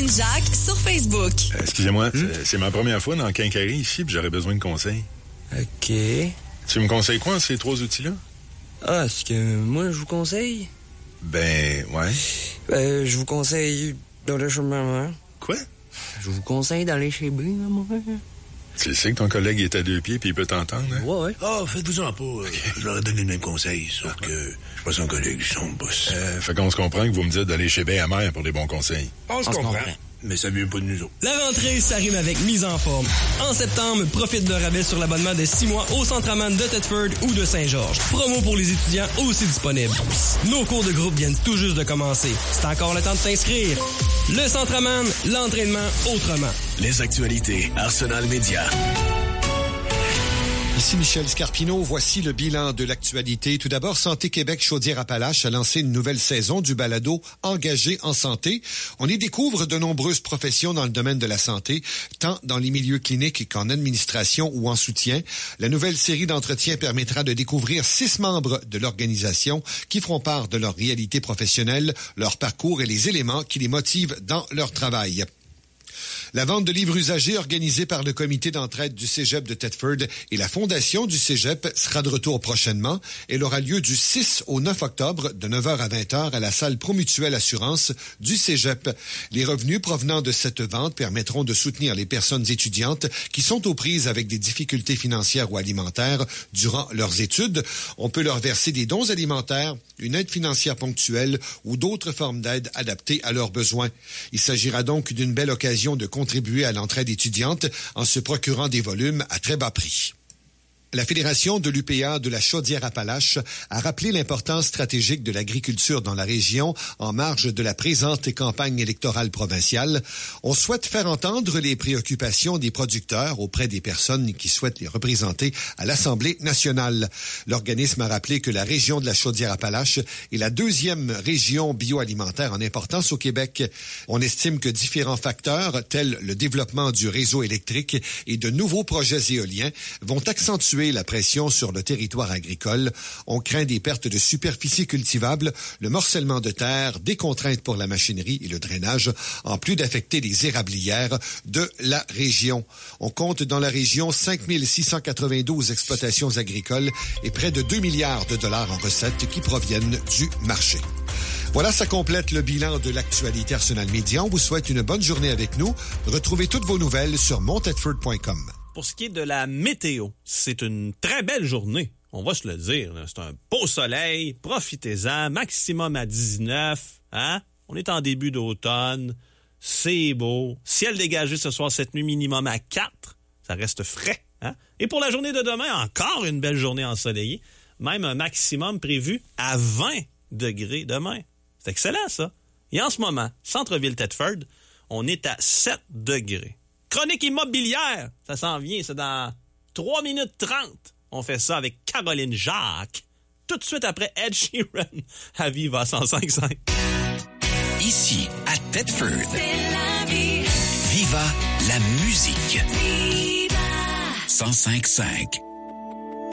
Caroline Jacques sur Facebook. Excusez-moi, c'est ma première fois dans le Quincaillerie ici, puis j'aurais besoin de conseils. OK. Tu me conseilles quoi, ces 3 outils-là? Ah, est-ce que moi, je vous conseille? Ben, ouais. Je vous conseille d'aller chez maman. Quoi? Je vous conseille d'aller chez B, maman. Tu sais que ton collègue est à 2 pieds puis il peut t'entendre, hein? Ouais. Ah, faites-vous-en pas. Je leur ai donné le même conseil, sauf que je suis pas son collègue, je suis son boss. Fait qu'on se comprend que vous me dites d'aller chez Bay à Mère pour des bons conseils. On se comprend. Mais ça vient pas de nous autres. La rentrée, ça rime avec mise en forme. En septembre, profite de rabais sur l'abonnement de 6 mois au Centraman de Thetford ou de Saint-Georges. Promo pour les étudiants aussi disponible. Nos cours de groupe viennent tout juste de commencer. C'est encore le temps de t'inscrire. Le Centraman, l'entraînement autrement. Les actualités Arsenal Média. Ici Michel Scarpino, voici le bilan de l'actualité. Tout d'abord, Santé Québec Chaudière-Appalaches a lancé une nouvelle saison du balado Engagé en santé. On y découvre de nombreuses professions dans le domaine de la santé, tant dans les milieux cliniques qu'en administration ou en soutien. La nouvelle série d'entretiens permettra de découvrir 6 membres de l'organisation qui feront part de leur réalité professionnelle, leur parcours et les éléments qui les motivent dans leur travail. La vente de livres usagés organisée par le comité d'entraide du Cégep de Thetford et la fondation du Cégep sera de retour prochainement. Elle aura lieu du 6 au 9 octobre de 9h à 20h à la salle Promutuelle Assurance du Cégep. Les revenus provenant de cette vente permettront de soutenir les personnes étudiantes qui sont aux prises avec des difficultés financières ou alimentaires durant leurs études. On peut leur verser des dons alimentaires, une aide financière ponctuelle ou d'autres formes d'aide adaptées à leurs besoins. Il s'agira donc d'une belle occasion de contribuer à l'entraide étudiante en se procurant des volumes à très bas prix. La Fédération de l'UPA de la Chaudière-Appalaches a rappelé l'importance stratégique de l'agriculture dans la région en marge de la présente campagne électorale provinciale. On souhaite faire entendre les préoccupations des producteurs auprès des personnes qui souhaitent les représenter à l'Assemblée nationale. L'organisme a rappelé que la région de la Chaudière-Appalaches est la 2e région bioalimentaire en importance au Québec. On estime que différents facteurs, tels le développement du réseau électrique et de nouveaux projets éoliens, vont accentuer la pression sur le territoire agricole. On craint des pertes de superficie cultivable, le morcellement de terre, des contraintes pour la machinerie et le drainage, en plus d'affecter les érablières de la région. On compte dans la région 5 692 exploitations agricoles et près de 2 milliards de dollars en recettes qui proviennent du marché. Voilà, ça complète le bilan de l'actualité Arsenal Média. On vous souhaite une bonne journée avec nous. Retrouvez toutes vos nouvelles sur montedford.com. Pour ce qui est de la météo, c'est une très belle journée. On va se le dire. Là. C'est un beau soleil. Profitez-en. Maximum à 19. Hein? On est en début d'automne. C'est beau. Ciel dégagé ce soir, cette nuit, minimum à 4. Ça reste frais. Hein? Et pour la journée de demain, encore une belle journée ensoleillée. Même un maximum prévu à 20 degrés demain. C'est excellent, ça. Et en ce moment, centre-ville Thetford, on est à 7 degrés. Chronique immobilière, ça s'en vient, c'est dans 3 minutes 30. On fait ça avec Caroline Jacques. Tout de suite après Ed Sheeran à Viva 105.5. Ici, à Thetford. C'est la vie. Viva la musique. Viva. 105.5.